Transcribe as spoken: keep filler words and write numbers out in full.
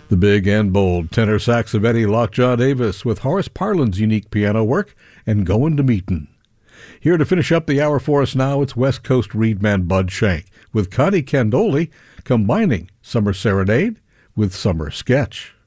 The big and bold tenor sax of Eddie Lockjaw Davis with Horace Parlin's unique piano work and Goin' to Meetin'. Here to finish up the hour for us now, it's West Coast reedman Bud Shank with Connie Candoli combining Summer Serenade with Summer Sketch.